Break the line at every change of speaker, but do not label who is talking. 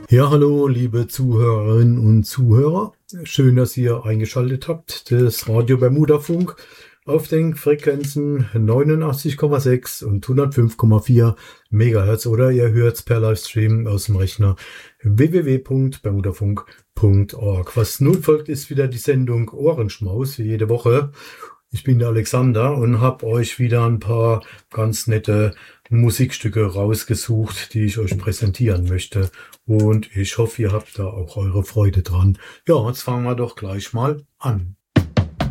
Ja, hallo, liebe Zuhörerinnen und Zuhörer. Schön, dass ihr eingeschaltet habt. Das Radio Bermuda Funk auf den Frequenzen 89,6 und 105,4 Megahertz oder ihr hört's per Livestream aus dem Rechner www.bermudafunk.org. Was nun folgt, ist wieder die Sendung Ohrenschmaus, wie jede Woche. Ich bin der Alexander und habe euch wieder ein paar ganz nette Musikstücke rausgesucht, die ich euch präsentieren möchte. Und ich hoffe, ihr habt da auch eure Freude dran. Ja, jetzt fangen wir doch gleich mal an.